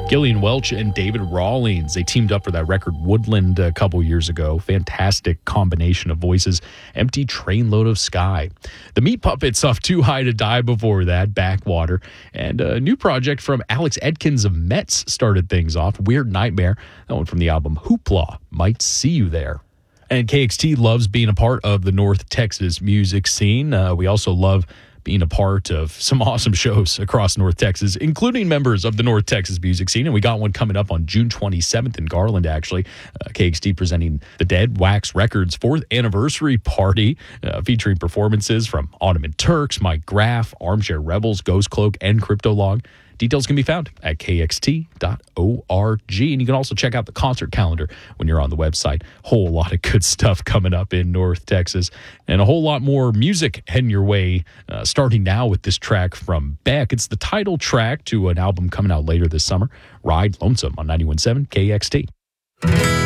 Gillian Welch and David Rawlings, they teamed up for that record Woodland a couple years ago. Fantastic combination of voices. Empty Trainload of Sky. The Meat Puppets off Too High to Die before that, Backwater. And a new project from Alex Edkins of Metz started things off, Weird Nightmare. That one from the album Hoopla, Might See You There. And KXT loves being a part of the North Texas music scene. We also love being a part of some awesome shows across North Texas, including members of the North Texas music scene. And we got one coming up on June 27th in Garland, actually. KXT presenting the Dead Wax Records 4th anniversary party, featuring performances from Ottoman Turks, Mike Graff, Armchair Rebels, Ghost Cloak, and Cryptolog. Details can be found at kxt.org. And you can also check out the concert calendar when you're on the website. Whole lot of good stuff coming up in North Texas and a whole lot more music heading your way, starting now with this track from Beck. It's the title track to an album coming out later this summer, Ride Lonesome on 91.7 KXT.